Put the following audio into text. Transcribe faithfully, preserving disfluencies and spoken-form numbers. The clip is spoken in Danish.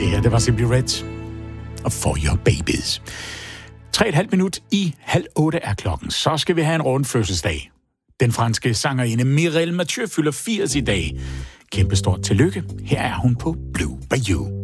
Det her, det var Simply Red og For Your Babies. Tre og et halvt minut i halv otte er klokken. Så skal vi have en rund fødselsdag. Den franske sangerinde Mireille Mathieu fylder firs i dag. Kæmpestort tillykke. Her er hun på Blue Bayou.